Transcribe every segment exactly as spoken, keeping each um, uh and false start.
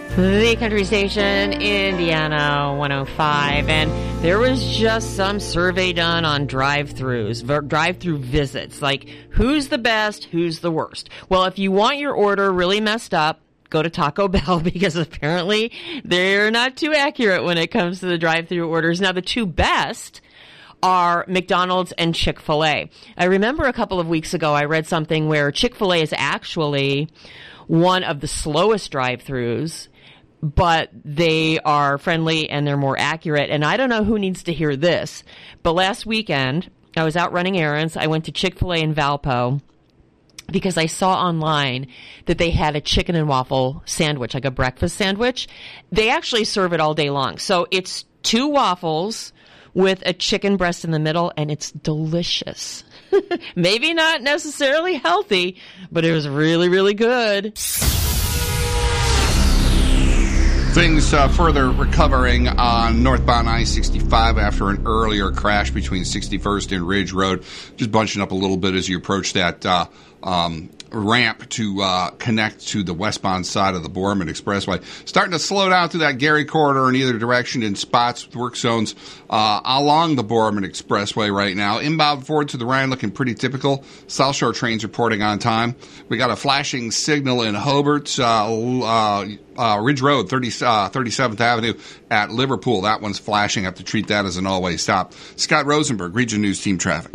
The country station, Indiana one oh five, and there was just some survey done on drive-thrus, drive-through visits, like who's the best, who's the worst. Well, if you want your order really messed up, go to Taco Bell, because apparently they're not too accurate when it comes to the drive-through orders. Now, the two best are McDonald's and Chick-fil-A. I remember a couple of weeks ago I read something where Chick-fil-A is actually one of the slowest drive-thrus, but they are friendly and they're more accurate. And I don't know who needs to hear this, but last weekend I was out running errands. I went to Chick-fil-A in Valpo because I saw online that they had a chicken and waffle sandwich, like a breakfast sandwich. They actually serve it all day long. So it's two waffles with a chicken breast in the middle, and it's delicious. Maybe not necessarily healthy, but it was really, really good. Things uh, further recovering on northbound I sixty-five after an earlier crash between sixty-first and Ridge Road. Just bunching up a little bit as you approach that uh, um, ramp to uh, connect to the westbound side of the Borman Expressway. Starting to slow down through that Gary corridor in either direction in spots with work zones uh, along the Borman Expressway right now. Inbound forward to the Rhine looking pretty typical. South Shore trains reporting on time. We got a flashing signal in Hobart, uh, uh, uh, Ridge Road, thirty, uh, thirty-seventh Avenue at Liverpool. That one's flashing. Have to treat that as an all-way stop. Scott Rosenberg, Region News Team Traffic.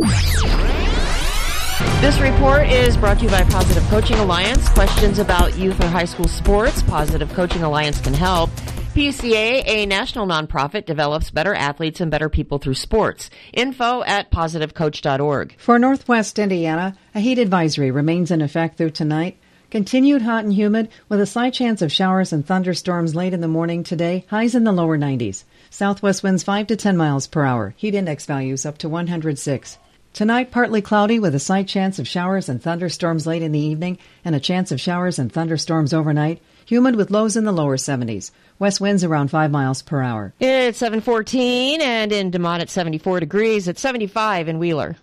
This report is brought to you by Positive Coaching Alliance. Questions about youth or high school sports? Positive Coaching Alliance can help. P C A, a national nonprofit, develops better athletes and better people through sports. Info at positive coach dot org. For Northwest Indiana, a heat advisory remains in effect through tonight. Continued hot and humid with a slight chance of showers and thunderstorms late in the morning today. Highs in the lower nineties. Southwest winds five to ten miles per hour. Heat index values up to one hundred six. Tonight, partly cloudy with a slight chance of showers and thunderstorms late in the evening and a chance of showers and thunderstorms overnight. Humid with lows in the lower seventies. West winds around five miles per hour. It's seven fourteen, and in DeMont at seventy-four degrees. It's seventy-five in Wheeler.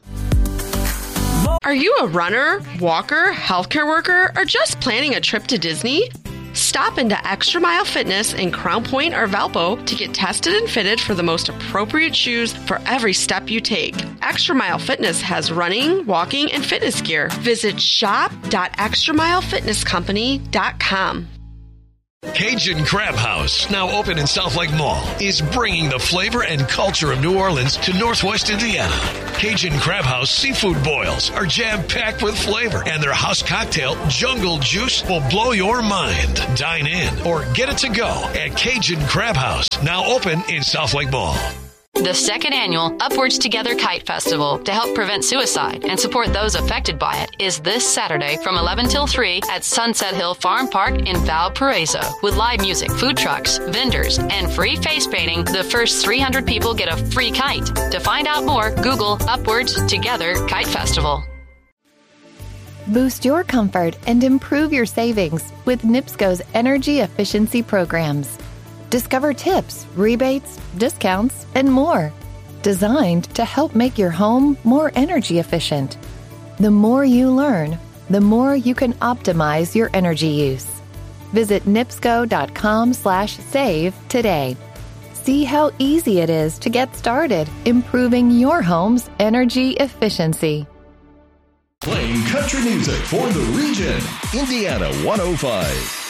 Are you a runner, walker, healthcare worker, or just planning a trip to Disney? Stop into Extra Mile Fitness in Crown Point or Valpo to get tested and fitted for the most appropriate shoes for every step you take. Extra Mile Fitness has running, walking, and fitness gear. Visit shop dot extra mile fitness company dot com. Cajun Crab House, now open in South Lake Mall, is bringing the flavor and culture of New Orleans to Northwest Indiana. Cajun Crab House seafood boils are jam-packed with flavor, and their house cocktail, Jungle Juice, will blow your mind. Dine in or get it to go at Cajun Crab House, now open in South Lake Mall. The second annual Upwards Together Kite Festival to help prevent suicide and support those affected by it is this Saturday from eleven till three at Sunset Hill Farm Park in Valparaiso. With live music, food trucks, vendors, and free face painting, the first three hundred people get a free kite. To find out more, Google Upwards Together Kite Festival. Boost your comfort and improve your savings with NIPSCO's energy efficiency programs. Discover tips, rebates, discounts, and more, designed to help make your home more energy efficient. The more you learn, the more you can optimize your energy use. Visit nipsco dot com slash save today. See how easy it is to get started improving your home's energy efficiency. Playing country music for the region. Indiana one oh five.